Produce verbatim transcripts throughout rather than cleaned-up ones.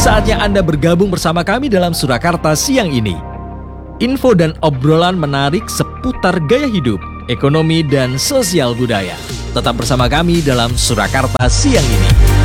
Saatnya Anda bergabung bersama kami dalam Surakarta siang ini. Info dan obrolan menarik seputar gaya hidup, ekonomi, dan sosial budaya. Tetap bersama kami dalam Surakarta siang ini.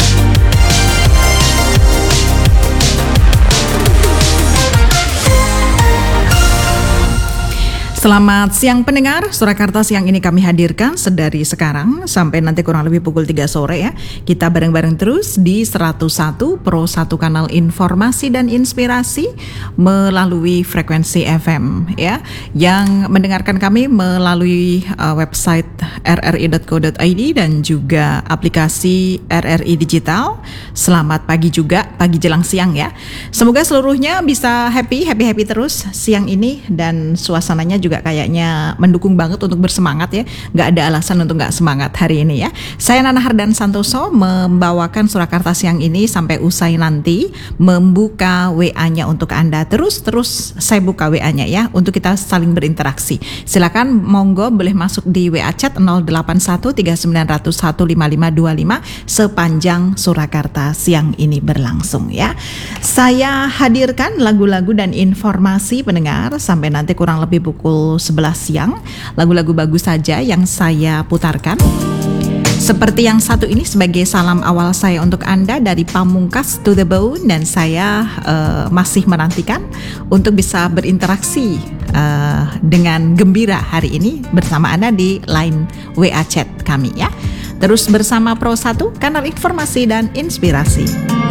Selamat siang pendengar, Surakarta siang ini kami hadirkan sedari sekarang sampai nanti kurang lebih pukul tiga sore ya. Kita bareng-bareng terus di seratus satu Pro satu kanal informasi dan inspirasi melalui frekuensi F M ya. Yang mendengarkan kami melalui uh, website r r i dot co dot i d dan juga aplikasi R R I Digital. Selamat pagi juga, pagi jelang siang ya. Semoga seluruhnya bisa happy, happy-happy terus siang ini dan suasananya juga kayaknya mendukung banget untuk bersemangat ya. Nggak ada alasan untuk nggak semangat hari ini ya. Saya Nana Hardan Santoso membawakan Surakarta siang ini sampai usai nanti membuka W A-nya untuk Anda. Terus-terus saya buka W A-nya ya untuk kita saling berinteraksi. Silakan monggo boleh masuk di W A chat nol delapan satu tiga sembilan nol nol satu lima lima dua lima sepanjang Surakarta siang ini berlangsung ya. Saya hadirkan lagu-lagu dan informasi pendengar sampai nanti kurang lebih pukul sebelas siang. Lagu-lagu bagus saja yang saya putarkan. Seperti yang satu ini sebagai salam awal saya untuk Anda dari Pamungkas to the Bone, dan saya uh, masih menantikan untuk bisa berinteraksi uh, dengan gembira hari ini bersama Anda di line W A chat kami ya. Terus bersama Pro satu kanal informasi dan inspirasi.